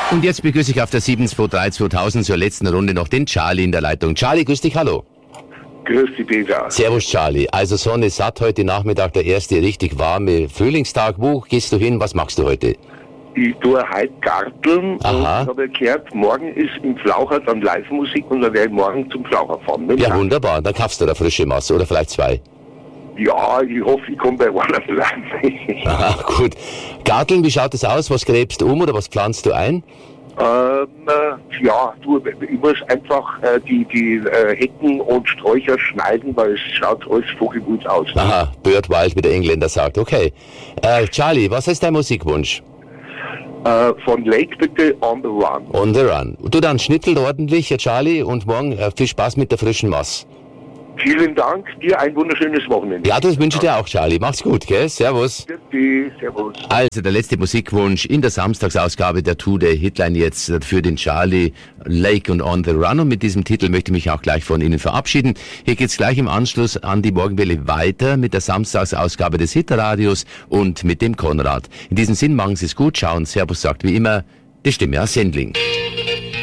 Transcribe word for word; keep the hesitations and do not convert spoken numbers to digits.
Und jetzt begrüße ich auf der sieben zwei drei zweitausend zur letzten Runde noch den Charlie in der Leitung. Charlie, grüß dich, hallo. Grüß dich, Peter. Servus, Charlie. Also Sonne satt, heute Nachmittag der erste richtig warme Frühlingstag. Wo gehst du hin? Was machst du heute? Ich tue heute garteln. Aha. Und ich habe gehört, morgen ist im Flaucher dann Live-Musik und dann werde ich morgen zum Flaucher fahren. Ja, Tag. Wunderbar. Dann kaufst du da frische Masse oder vielleicht zwei. Ja, ich hoffe, ich komme bei einer bleiben. Aha, gut. Garteln, wie schaut es aus? Was gräbst du um oder was planst du ein? Ähm, äh, ja, du, ich muss einfach äh, die, die äh, Hecken und Sträucher schneiden, weil es schaut alles vogelgut aus. Aha, Bird Wild, wie der Engländer sagt. Okay. Äh, Charlie, was ist dein Musikwunsch? Äh, von Lake bitte On the Run. On the Run. Du dann schnittelt ordentlich, Charlie, und morgen äh, viel Spaß mit der frischen Mass. Vielen Dank, dir ein wunderschönes Wochenende. Ja, das wünsche ich dir auch, Charlie. Mach's gut, gell? Servus. Bitte, servus. Also, der letzte Musikwunsch in der Samstagsausgabe der Two-Day Hitline jetzt für den Charlie, Lake und On the Run. Und mit diesem Titel möchte ich mich auch gleich von Ihnen verabschieden. Hier geht's gleich im Anschluss an die Morgenwelle weiter mit der Samstagsausgabe des Hitradios und mit dem Konrad. In diesem Sinn, machen Sie es gut, schauen. Servus sagt wie immer die Stimme aus Sendling.